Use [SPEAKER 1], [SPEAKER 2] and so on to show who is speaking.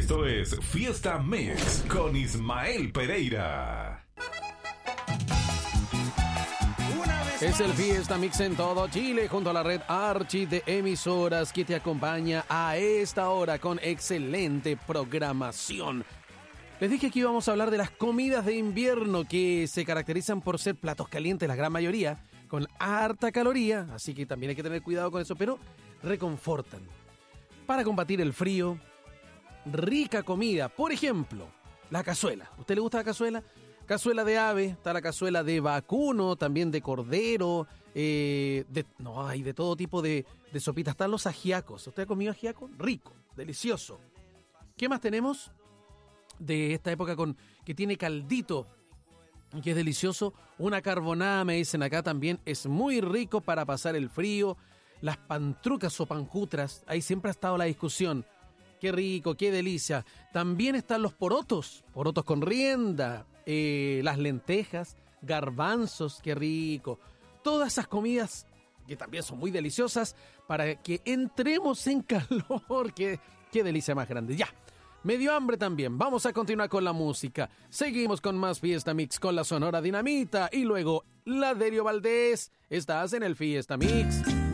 [SPEAKER 1] Esto es Fiesta Mix con Ismael Pereira.
[SPEAKER 2] Es el Fiesta Mix en todo Chile, junto a la red Archi de emisoras que te acompaña a esta hora con excelente programación. Les dije que íbamos a hablar de las comidas de invierno que se caracterizan por ser platos calientes, la gran mayoría, con harta caloría, así que también hay que tener cuidado con eso, pero reconfortan. Para combatir el frío, rica comida, por ejemplo, la cazuela. ¿A usted le gusta la cazuela? Cazuela de ave, está la cazuela de vacuno, también de cordero, hay de todo tipo de sopitas. Están los ajiacos. ¿Usted ha comido ajiaco? Rico, delicioso. ¿Qué más tenemos de esta época que tiene caldito, que es delicioso? Una carbonada, me dicen acá también, es muy rico para pasar el frío. Las pantrucas o pancutras, ahí siempre ha estado la discusión. Qué rico, qué delicia. También están los porotos con rienda. Las lentejas, garbanzos, qué rico. Todas esas comidas que también son muy deliciosas para que entremos en calor. Qué delicia más grande. Ya, me dio hambre también. Vamos a continuar con la música. Seguimos con más Fiesta Mix con la Sonora Dinamita y luego la Derio Valdés. Estás en el Fiesta Mix.